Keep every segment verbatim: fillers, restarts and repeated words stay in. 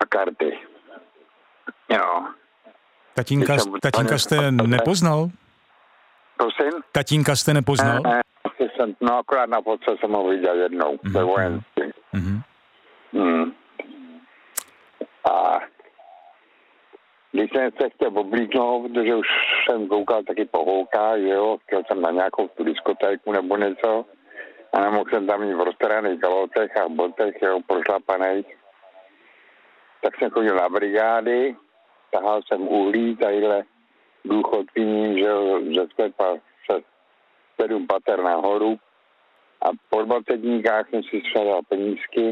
karty. Jo. Tatínka, tatínka jste nepoznal? Prosím? Tatínka jste nepoznal? Ne, ne, jsem, no akorát na fotce jsem ho viděl jednou, mm-hmm. ve vojenství. Mm-hmm. Hmm. A když jsem se chtěl oblíknout, protože už jsem koukal taky po holkách, že jo, chtěl jsem na nějakou tu diskotéku nebo něco a nemohl jsem tam mít v roztaraných kalotech a botech, jo, prošlapaných. Tak jsem chodil na brigády, tahal jsem uhlí, tadyhle důchodkyním, že jo, ze sklepa přes sedm pater nahoru a po dvacetníkách jsem si střadal penízky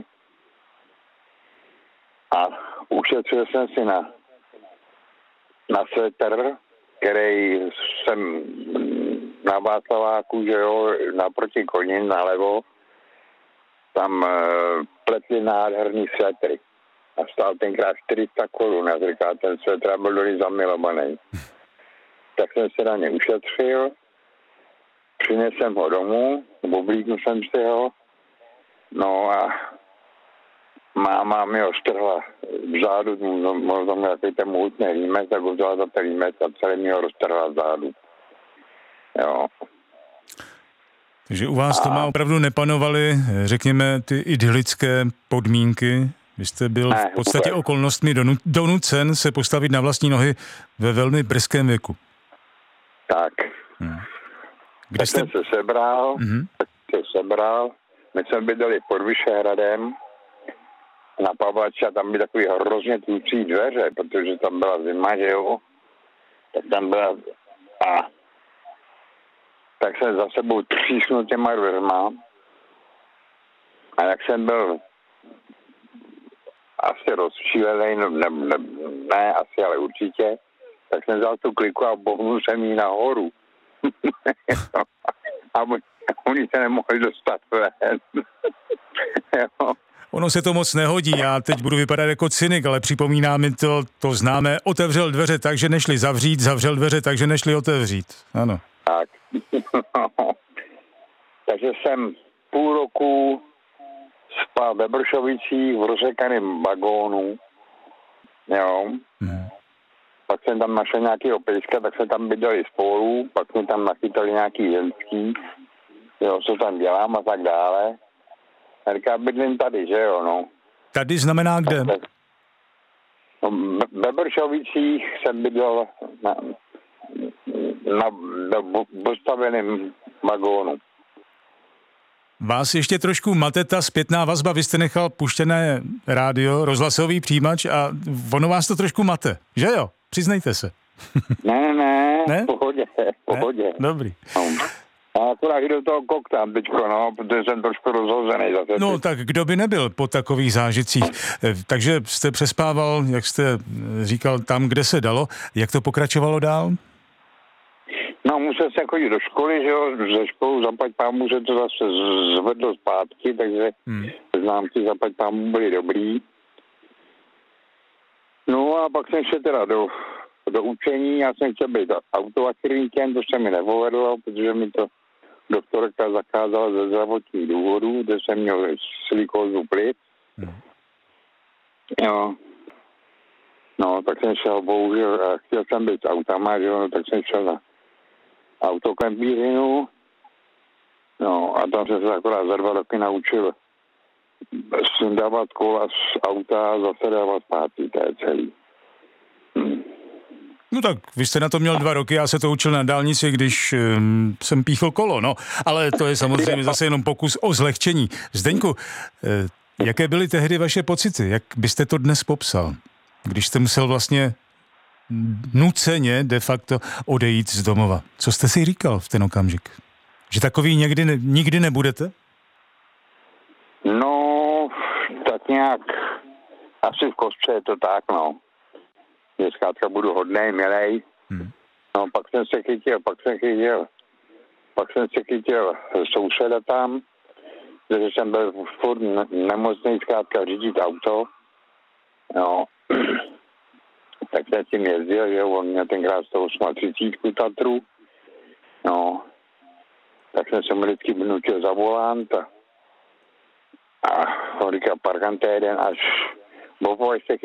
a ušetřil jsem si na, na svetr, který jsem na Václaváku, že jo, naproti Konin, nalevo, tam e, pletli nádherný svetry. A stál tenkrát čtyři sta korun, a říká, ten svetr byl doly zamilovaný. Tak jsem se na ně ušetřil, přinesem ho domů, oblíknu jsem si ho, no a máma mi ho strhla vzadu, možná tam nějaký ten mohutný límec, tak ho vzala za ten límec a celý mi ho roztrhla vzadu. Jo. Takže u vás to má opravdu nepanovaly, řekněme, ty idylické podmínky? Vy jste byl v podstatě okolnostmi donucen se postavit na vlastní nohy ve velmi brzkém věku. Tak. Hmm. Kde tak jste... jsem se sebral, mm-hmm. tak jsem se sebral, my jsme bydleli pod Vyšehradem, na Pavlači a tam byly takový hrozně tlucí dveře, protože tam byla zima, že jo, tak tam byla a tak jsem za sebou třísnul těma dveřma a jak jsem byl asi rozčílený, ne, ne, ne asi, ale určitě, tak jsem vzal tu kliku a bohnul jsem jí nahoru. A oni se nemohli dostat ven. Ono se to moc nehodí, já teď budu vypadat jako cynik, ale připomíná mi to, to známé, otevřel dveře tak, že nešli zavřít, zavřel dveře tak, že nešli otevřít. Ano. Tak. Takže jsem půl roku spal ve Bršovicích v rozsekaném vagónu. Jo. Hmm. Pak jsem tam našel nějaký pejska, tak jsme tam bydleli spolu, pak jsme tam nachytali nějaký ženský, jo, co tam dělám a tak dále. A říká, bydlím tady, že jo, no. Tady znamená kde? No, ve Bršovicích jsem bydlel na, na, na postaveném vagónu. Vás ještě trošku mate ta zpětná vazba, vy jste nechal puštěné rádio, rozhlasový přijímač a ono vás to trošku mate, že jo? Přiznejte se. Ne, ne, ne? v pohodě, v pohodě. Ne? Dobrý. No. A akorát do toho koktám teďko, no, protože jsem trošku rozhozený zase. No tak kdo by nebyl po takových zážitcích. Takže jste přespával, jak jste říkal, tam, kde se dalo. Jak to pokračovalo dál? No, musel jsem chodit do školy, že jo, ze školu zaplať pámu, že to zase zvedlo zpátky, takže hmm. známky zaplať pámu byly dobrý. No a pak jsem šel teda do, do učení, já jsem chtěl být autoakyníkem, to se mi nepovedlo, protože mi to doktorka zakázala ze zdravotních důvodů, kde jsem měl silikózu plic. Hmm. Jo. No, tak jsem šel, bohužel, chtěl jsem být autama, že jo, no, tak jsem šel na autokampírinu, no a tam jsem se akorát za dva roky naučil sundávat kola z auta a zase dávat zpátky, to je celý. Hm. No tak, vy jste na to měl dva roky, já se to učil na dálnici, když um, jsem píchl kolo, no, ale to je samozřejmě zase jenom pokus o zlehčení. Zdeňku, eh, jaké byly tehdy vaše pocity, jak byste to dnes popsal, když jste musel vlastně nuceně de facto odejít z domova. Co jste si říkal v ten okamžik? Že takový někdy ne, nikdy nebudete? No, tak nějak asi v kostře je to tak, no. Že zkrátka budu hodnej, milej. Hmm. No, pak jsem se chytil, pak jsem chytil, pak jsem se chytil souseda tam, že jsem byl furt nemocný zkrátka řídit auto. No. Tak jsem s tím jezdil, že on měl tenkrát sto třicet osm Tatru. No, tak jsem se mu vždycky vnutil za volant a, a on říkal, parkante jeden až Bobo, ještě